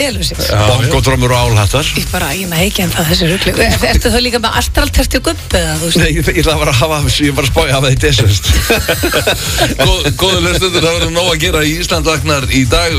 Elur sig Bongodrömmur og álhattar. Ég bara, ég næ ekki en það þessi ruglu Ertu þá líka með astralterti og gubbi eða þú veist? Nei, ég ætla að hafa, ég var að spája að hafa þetta í desert. Góður hlustundur, það verður nóg að gera í Ísland vaknar í dag.